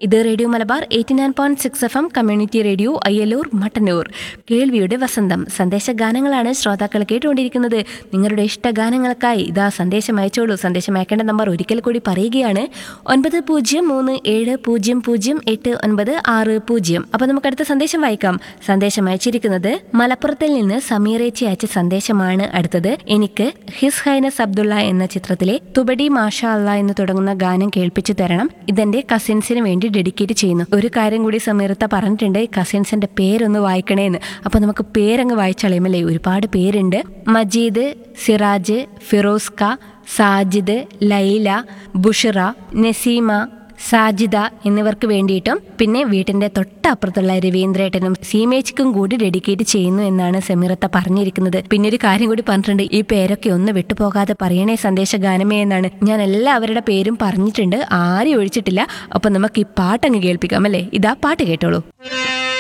ഇത് radio Malabar 89.6 FM community radio Ayyalur Mattannur. കേൾവിയുടെ വസന്തം സന്ദേശ ഗാനങ്ങളാണ് ശ്രോതാക്കൾ കേട്ടുകൊണ്ടിരിക്കുന്നത്. നിങ്ങളുടെ ഇഷ്ട ഗാനങ്ങൾക്കായി ഇതാ സന്ദേശം അയച്ചോളൂ. സന്ദേശം അയക്കേണ്ട നമ്പർ ഒരിക്കൽ കൂടി പറയുകയാണ് 9037080960. അപ്പോൾ നമുക്ക് അടുത്ത സന്ദേശം വായിക്കാം. സന്ദേശം അയച്ചിരിക്കുന്നത് മലപ്പുറത്തിൽ നിന്ന് സമീറേച്ചി അയച്ച സന്ദേശമാണ് അടുത്തത്. എനിക്ക് ഹിസ് ഹൈനസ് അബ്ദുള്ള എന്ന ചിത്രത്തിലെ തുബടി മാഷാ അല്ലാ എന്ന് തുടങ്ങുന്ന ഗാനം കേൾപ്പിച്ചു തരണം. ഇതെന്റെ കസിൻസിന് വേണ്ടി ഡെഡിക്കേറ്റ് ചെയ്യുന്നു. ഒരു കാര്യം കൂടി സമീറത്ത പറഞ്ഞിട്ടുണ്ട്, കസിൻസിന്റെ പേരൊന്ന് വായിക്കണേന്ന്. അപ്പൊ നമുക്ക് പേരങ്ങ് വായിച്ചളയുമല്ലേ. ഒരുപാട് പേരുണ്ട്. മജീദ്, സിറാജ്, ഫിറോസ്ക, സാജിദ്, ലൈല, ബുഷറ, നസീമ, സാജിദ എന്നിവർക്ക് വേണ്ടിയിട്ടും പിന്നെ വീട്ടിന്റെ തൊട്ടപ്പുറത്തുള്ള രവീന്ദ്രേട്ടനും സീമേച്ചിക്കും കൂടി ഡെഡിക്കേറ്റ് ചെയ്യുന്നു എന്നാണ് സമീറത്ത പറഞ്ഞിരിക്കുന്നത്. പിന്നെ ഒരു കാര്യം കൂടി പറഞ്ഞിട്ടുണ്ട്, ഈ പേരൊക്കെ ഒന്ന് വിട്ടുപോകാതെ പറയണേ സന്ദേശ ഗാനമേ എന്നാണ്. ഞാൻ എല്ലാവരുടെ പേരും പറഞ്ഞിട്ടുണ്ട്, ആരും ഒഴിച്ചിട്ടില്ല. അപ്പൊ നമുക്ക് ഈ പാട്ടങ്ങ് കേൾപ്പിക്കാം അല്ലേ. ഇതാ പാട്ട് കേട്ടോളൂ.